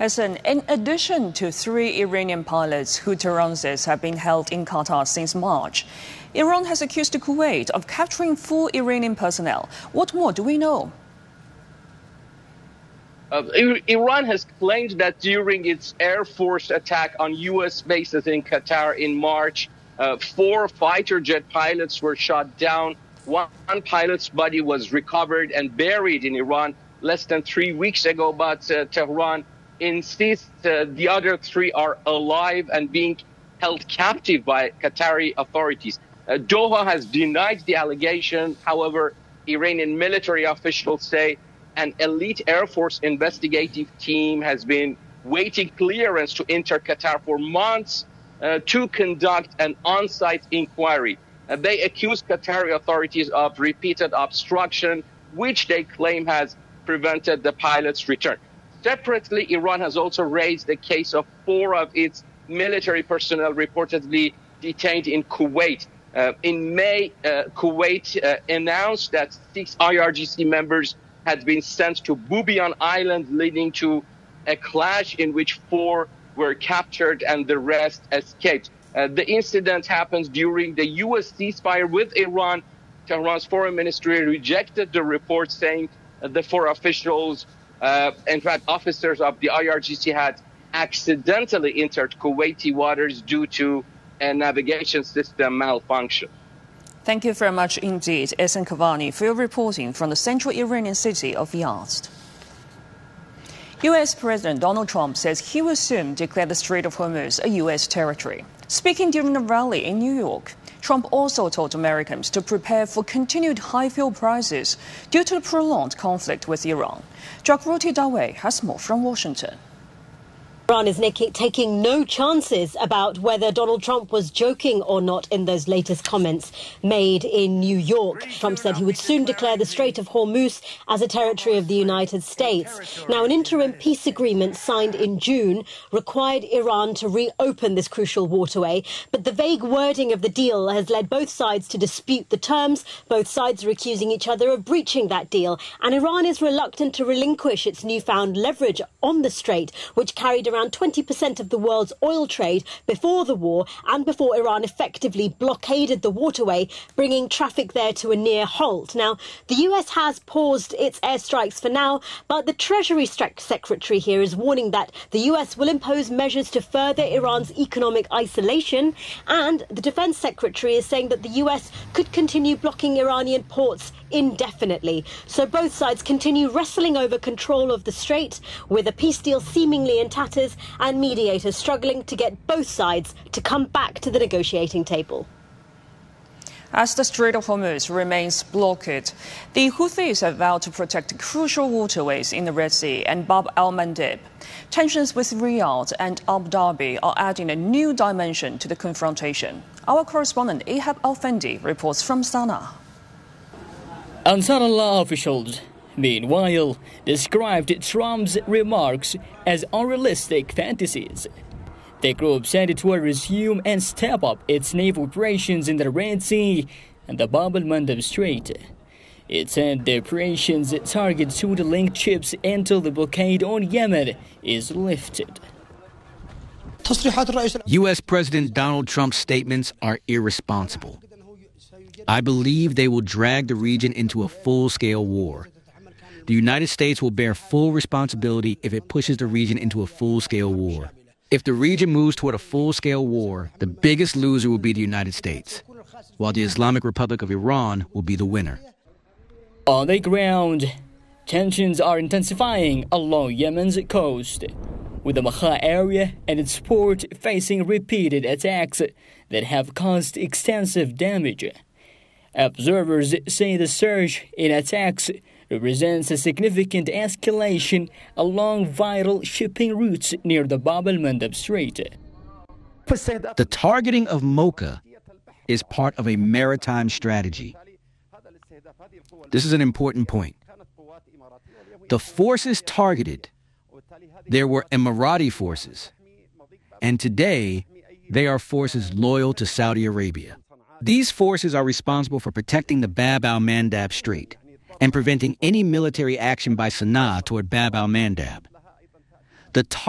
In addition to 3 Iranian pilots who Tehran says have been held in Qatar since March, Iran has accused Kuwait of capturing 4 Iranian personnel. What more do we know? Iran has claimed that during its Air Force attack on U.S. bases in Qatar in March, 4 fighter jet pilots were shot down. One pilot's body was recovered and buried in Iran less than 3 weeks ago, but Tehran insists the other 3 are alive and being held captive by Qatari authorities. Doha has denied the allegation. However, Iranian military officials say an elite Air Force investigative team has been waiting clearance to enter Qatar for months to conduct an on-site inquiry. They accuse Qatari authorities of repeated obstruction, which they claim has prevented the pilot's return. Separately, Iran has also raised the case of 4 of its military personnel reportedly detained in Kuwait. In May, Kuwait announced that 6 IRGC members had been sent to Bubiyan Island, leading to a clash in which 4 were captured and the rest escaped. The incident happened during the U.S. ceasefire with Iran. Tehran's foreign ministry rejected the report, saying the 4 officials, in fact, officers of the IRGC had accidentally entered Kuwaiti waters due to a navigation system malfunction. Thank you very much indeed, Ehsan Kavani, for your reporting from the central Iranian city of Yazd. U.S. President Donald Trump says he will soon declare the Strait of Hormuz a U.S. territory. Speaking during a rally in New York, Trump also told Americans to prepare for continued high fuel prices due to the prolonged conflict with Iran. Jagroti Daweh has more from Washington. Iran is taking no chances about whether Donald Trump was joking or not in those latest comments made in New York. Trump said he would soon declare the Strait of Hormuz as a territory of the United States. Now, an interim peace agreement signed in June required Iran to reopen this crucial waterway, but the vague wording of the deal has led both sides to dispute the terms. Both sides are accusing each other of breaching that deal, and Iran is reluctant to relinquish its newfound leverage on the strait, which carried around 20% of the world's oil trade before the war and before Iran effectively blockaded the waterway, bringing traffic there to a near halt. Now, the US has paused its airstrikes for now, but the Treasury Secretary here is warning that the US will impose measures to further Iran's economic isolation, and the Defense Secretary is saying that the US could continue blocking Iranian ports indefinitely. So both sides continue wrestling over control of the strait, with a peace deal seemingly in tatters and mediators struggling to get both sides to come back to the negotiating table. As the Strait of Hormuz remains blocked, the Houthis have vowed to protect crucial waterways in the Red Sea and Bab al-Mandeb. Tensions with Riyadh and Abu Dhabi are adding a new dimension to the confrontation. Our correspondent Ihab Al-Fendi reports from Sana'a. Ansarallah officials, meanwhile, described Trump's remarks as unrealistic fantasies. The group said it will resume and step up its naval operations in the Red Sea and the Bab al-Mandeb Strait. It said the operations target Saudi-linked ships until the blockade on Yemen is lifted. U.S. President Donald Trump's statements are irresponsible. I believe they will drag the region into a full-scale war. The United States will bear full responsibility if it pushes the region into a full-scale war. If the region moves toward a full-scale war, the biggest loser will be the United States, while the Islamic Republic of Iran will be the winner. On the ground, tensions are intensifying along Yemen's coast, with the Maha area and its port facing repeated attacks that have caused extensive damage. Observers say the surge in attacks represents a significant escalation along vital shipping routes near the Bab al-Mandeb Strait. The targeting of Mocha is part of a maritime strategy. This is an important point. The forces targeted, there were Emirati forces, and today they are forces loyal to Saudi Arabia. These forces are responsible for protecting the Bab al-Mandeb Strait and preventing any military action by Sana'a toward Bab al-Mandeb. The